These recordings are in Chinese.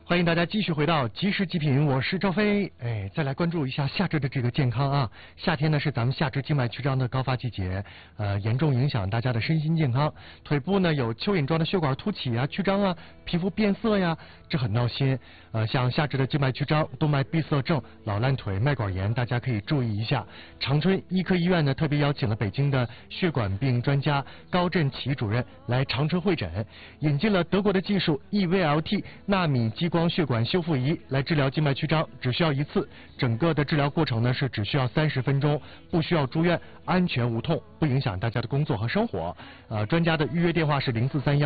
欢迎大家继续回到即时极品，我是赵飞。再来关注一下下肢的这个健康啊。夏天呢是咱们下肢静脉曲张的高发季节，严重影响大家的身心健康。腿部呢有蚯蚓状的血管凸起啊、曲张啊，皮肤变色呀，这很闹心。像下肢的静脉曲张、动脉闭塞症、老烂腿、脉管炎，大家可以注意一下。长春医科医院呢特别邀请了北京的血管病专家高振奇主任来长春会诊，引进了德国的技术 EVLT 纳米激光血管修复仪来治疗静脉曲张，只需要一次。整个的治疗过程呢是只需要30分钟，不需要住院，安全无痛，不影响大家的工作和生活。专家的预约电话是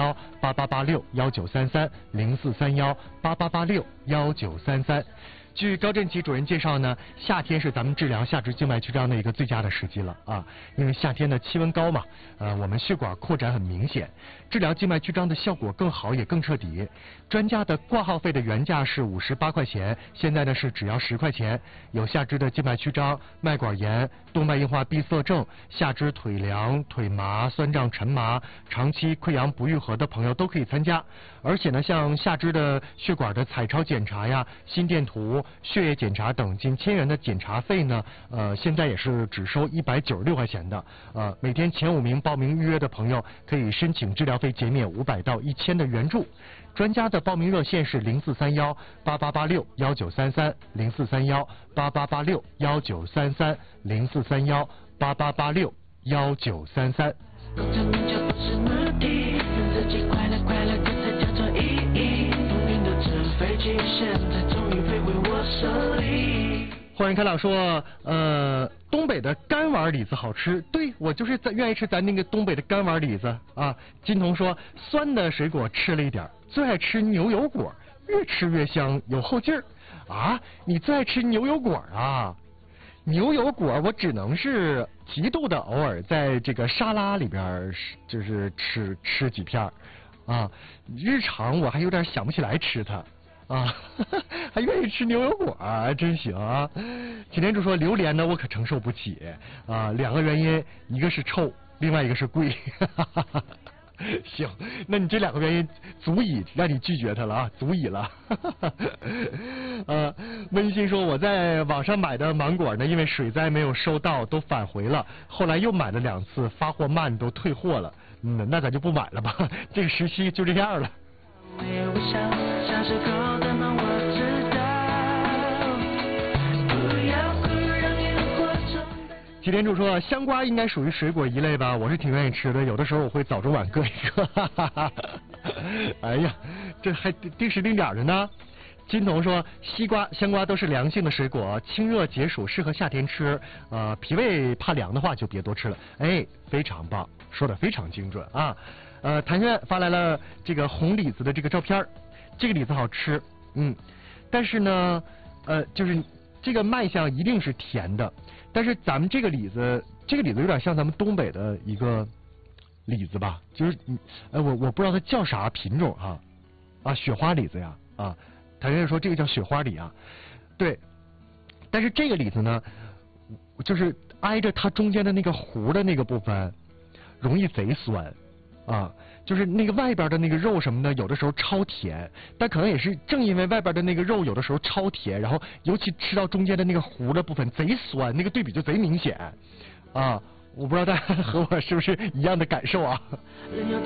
043188861933，043188861933。据高振奇主任介绍呢，夏天是咱们治疗下肢静脉曲张的一个最佳的时机了啊，因为夏天的气温高嘛，我们血管扩展很明显，治疗静脉曲张的效果更好也更彻底。专家的挂号费的原价是58块钱，现在呢是只要10块钱。有下肢的静脉曲张、脉管炎、动脉硬化闭塞症、下肢腿凉、腿麻、酸胀、沉麻、长期溃疡不愈合的朋友都可以参加。而且呢，像下肢的血管的彩超检查呀、心电图、血液检查等近1000元的检查费呢，现在也是只收196块钱的。每天前5名报名预约的朋友可以申请治疗费减免500到1000的援助。专家的报名热线是043188861933，043188861933，043188861933。欢迎开朗说，东北的干丸李子好吃，对，我就是愿意吃咱那个东北的干丸李子啊。金童说，酸的水果吃了一点，最爱吃牛油果，越吃越香，有后劲儿啊。你最爱吃牛油果啊？牛油果我只能是极度的偶尔在这个沙拉里边就是吃几片啊，日常我还有点想不起来吃它啊，还愿意吃牛油果真行啊。铁天柱说，榴莲呢我可承受不起啊，2个原因，一个是臭，另外一个是贵。行，那你这2个原因足以让你拒绝它了啊，足以了。温馨说，我在网上买的芒果呢，因为水灾没有收到，都返回了，后来又买了2次，发货慢都退货了。那咱就不买了吧，这个时期就这样了。齐天柱说，香瓜应该属于水果一类吧，我是挺愿意吃的，有的时候我会早中晚各一个。哎呀，这还定时定点的呢。金童说，西瓜、香瓜都是凉性的水果，清热解暑，适合夏天吃。脾胃怕凉的话就别多吃了。非常棒，说的非常精准啊。谭轩发来了这个红李子的这个照片，这个李子好吃，但是呢，就是这个卖相一定是甜的，但是咱们这个李子有点像咱们东北的一个李子吧，就是我不知道它叫啥品种雪花李子呀啊。谭先生说这个叫雪花李啊，对，但是这个李子呢，就是挨着它中间的那个核的那个部分容易贼酸啊，就是那个外边的那个肉什么的有的时候超甜，但可能也是正因为外边的那个肉有的时候超甜，然后尤其吃到中间的那个核的部分贼酸，那个对比就贼明显啊。我不知道大家和我是不是一样的感受啊。